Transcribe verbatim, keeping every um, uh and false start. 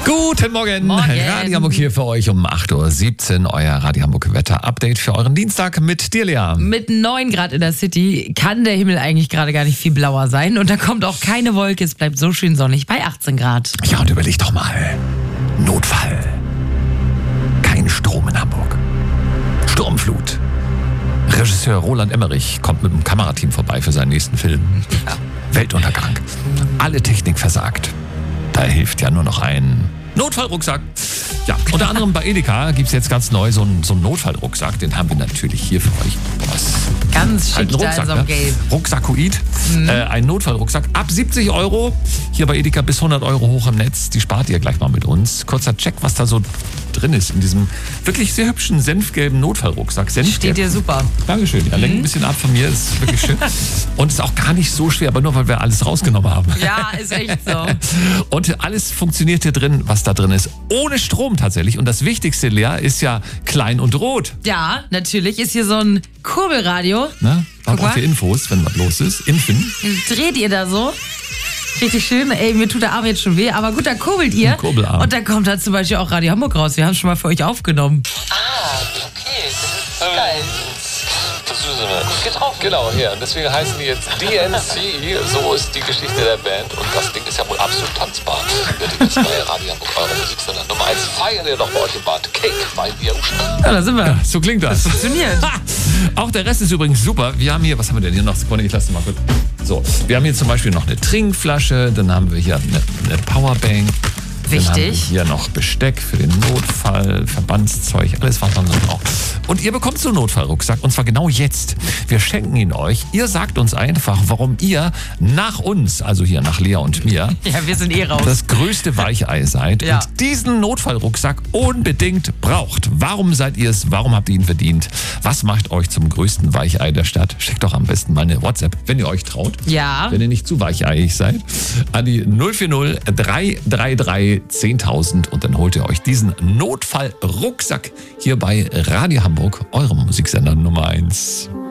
Guten Morgen. Morgen. Radio Hamburg hier für euch um acht Uhr siebzehn. Euer Radio Hamburg Wetter-Update für euren Dienstag mit dir, Lea. Mit neun Grad in der City kann der Himmel eigentlich gerade gar nicht viel blauer sein. Und da kommt auch keine Wolke. Es bleibt so schön sonnig bei achtzehn Grad. Ja, und überleg doch mal. Notfall. Kein Strom in Hamburg. Sturmflut. Regisseur Roland Emmerich kommt mit dem Kamerateam vorbei für seinen nächsten Film. Ja. Weltuntergang. Alle Technik versagt. Da hilft ja nur noch ein Notfallrucksack. Ja, unter anderem bei Edeka gibt es jetzt ganz neu so einen, so einen Notfallrucksack. Den haben wir natürlich hier für euch. Was? Ganz Halt schick ein da in so einem ne? Gelb. Rucksackoid. Mhm. Äh, ein Notfallrucksack. Ab siebzig Euro. Hier bei Edeka bis hundert Euro hoch im Netz. Die spart ihr gleich mal mit uns. Kurzer Check, was da so drin ist in diesem wirklich sehr hübschen senfgelben Notfallrucksack. Senfgelb. Steht dir super. Dankeschön. Ja, lenkt ein bisschen ab von mir. Ist wirklich schön. Und ist auch gar nicht so schwer, aber nur weil wir alles rausgenommen haben. Ja, ist echt so. Und alles funktioniert hier drin, was da drin ist. Ohne Strom tatsächlich. Und das Wichtigste, Lea, ist ja klein und rot. Ja, natürlich ist hier so ein Kurbelradio. Ne? Da Guck braucht mal. ihr Infos, wenn was los ist. Impfen. Dreht ihr da so. Richtig schön. Ey, mir tut der Arm jetzt schon weh. Aber gut, da kurbelt ihr. Ein Kurbelarm. Und dann kommt da zum Beispiel auch Radio Hamburg raus. Wir haben es schon mal für euch aufgenommen. Ah, okay, das ist geil. Das ist so eine getroffen. Genau, hier. Und deswegen heißen die jetzt D N C. So ist die Geschichte der Band. Und das Ding ist ja wohl absolut tanzbar. Bitte das neue Radio Hamburg, eure Musiksender Nummer eins. Feiern ihr doch bei euch im Bad Cake bei Bierhuschen. Ja, da sind wir. So klingt das. Funktioniert. Ha! Auch der Rest ist übrigens super. Wir haben hier, was haben wir denn hier noch? Sekunde, ich lasse mal kurz. So, wir haben hier zum Beispiel noch eine Trinkflasche, dann haben wir hier eine, eine Powerbank. Dann haben wir Wichtig. hier noch Besteck für den Notfall, Verbandszeug, alles was man so braucht. Und ihr bekommt so einen Notfallrucksack und zwar genau jetzt. Wir schenken ihn euch. Ihr sagt uns einfach, warum ihr nach uns, also hier nach Lea und mir, Ja, wir sind eh raus. das größte Weichei seid Ja. und diesen Notfallrucksack unbedingt braucht. Warum seid ihr es? Warum habt ihr ihn verdient? Was macht euch zum größten Weichei der Stadt? Schickt doch am besten mal eine WhatsApp, wenn ihr euch traut. Ja. Wenn ihr nicht zu weicheiig seid, an die null vier null drei drei drei zehntausend und dann holt ihr euch diesen Notfallrucksack hier bei Radio Hamburg, eurem Musiksender Nummer eins.